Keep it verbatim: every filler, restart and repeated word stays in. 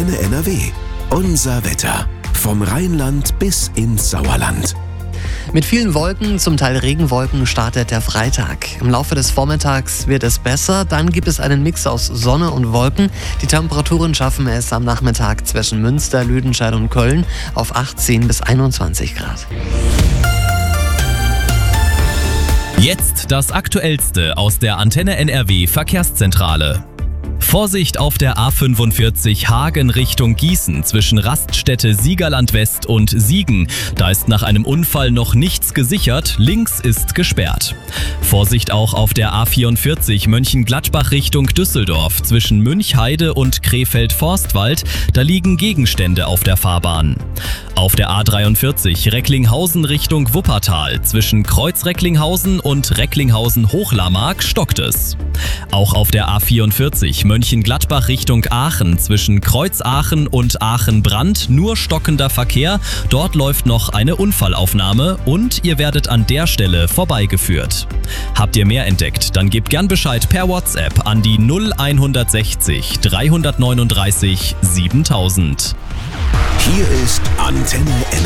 Antenne N R W. Unser Wetter. Vom Rheinland bis ins Sauerland. Mit vielen Wolken, zum Teil Regenwolken, startet der Freitag. Im Laufe des Vormittags wird es besser, dann gibt es einen Mix aus Sonne und Wolken. Die Temperaturen schaffen es am Nachmittag zwischen Münster, Lüdenscheid und Köln auf achtzehn bis einundzwanzig Grad. Jetzt das Aktuellste aus der Antenne N R W Verkehrszentrale. Vorsicht auf der A fünfundvierzig Hagen Richtung Gießen zwischen Raststätte Siegerland West und Siegen. Da ist nach einem Unfall noch nichts gesichert, links ist gesperrt. Vorsicht auch auf der A vierundvierzig Mönchengladbach Richtung Düsseldorf zwischen Münchheide und Krefeld-Forstwald. Da liegen Gegenstände auf der Fahrbahn. Auf der A dreiundvierzig Recklinghausen Richtung Wuppertal zwischen Kreuz-Recklinghausen und Recklinghausen-Hochlarmark stockt es. Auch auf der A vierundvierzig Mönchengladbach Richtung Aachen zwischen Kreuz-Aachen und Aachen-Brand nur stockender Verkehr. Dort läuft noch eine Unfallaufnahme und ihr werdet an der Stelle vorbeigeführt. Habt ihr mehr entdeckt, dann gebt gern Bescheid per WhatsApp an die null hundertsechzig dreihundertneununddreißig siebentausend. Hier ist Antenne N R W.